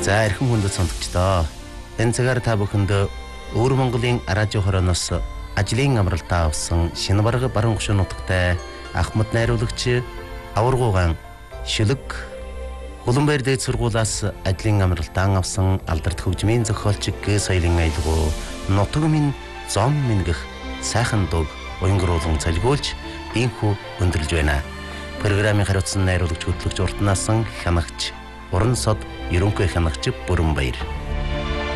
За эрхэм хүндэт сонсогчдоо. Энэ цагаар та бүхэнд Өвөр Монголын радио хорооноос ажлын амралтаа авсан шинэ бараг баруун гушуун нутагтай Ахмад найруулагч аваргуугаан Шүлэг Улаанбаатар дээд сургуулиас ажлын амралтаа авсан алдарт хөгжмийн зохиолч Г соёлын аялгау нутаг минь зом минь гэх сайхан дуу уянгруулан цалгиулж инхүү өндөрлж байна. Программын хариуцсан найруулагч хөтлөгч уртнаасан хянагч Уран сод ерөнхий хянагч Бүрэн Баяр.